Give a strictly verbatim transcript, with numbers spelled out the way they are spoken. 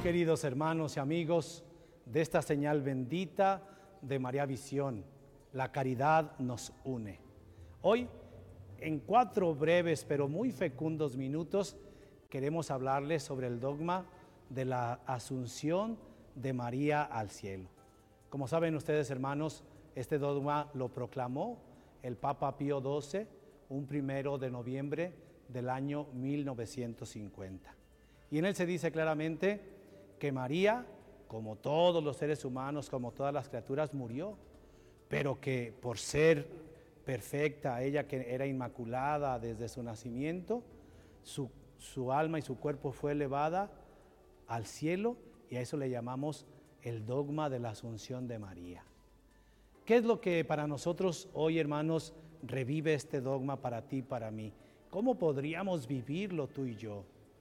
queridos hermanos y amigos de esta señal bendita de María Visión. La caridad nos une. Hoy, en cuatro breves pero muy fecundos minutos, queremos hablarles sobre el dogma de la Asunción de María al cielo. Como saben ustedes, hermanos, este dogma lo proclamó el Papa Pío doce, un primero de noviembre del año mil novecientos cincuenta. Y en él se dice claramente que María, como todos los seres humanos, como todas las criaturas, murió, pero que por ser perfecta, ella que era inmaculada desde su nacimiento, su, su alma y su cuerpo fue elevada al cielo, y a eso le llamamos el dogma de la Asunción de María. ¿Qué es lo que para nosotros hoy, hermanos, revive este dogma para ti y para mí? ¿Cómo podríamos vivirlo tú y yo?